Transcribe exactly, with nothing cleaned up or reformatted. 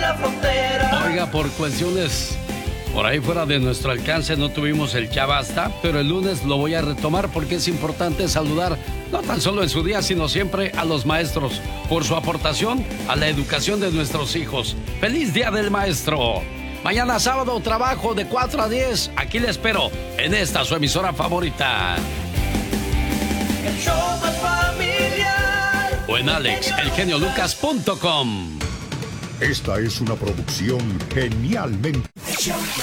la frontera. Oiga, por cuestiones por ahí fuera de nuestro alcance no tuvimos el Ya Basta, pero el lunes lo voy a retomar porque es importante saludar no tan solo en su día, sino siempre a los maestros por su aportación a la educación de nuestros hijos. ¡Feliz Día del Maestro! Mañana sábado trabajo de cuatro a diez. Aquí le espero en esta su emisora favorita. El show más familiar. O en alex el genio lucas punto com. Esta es una producción genialmente...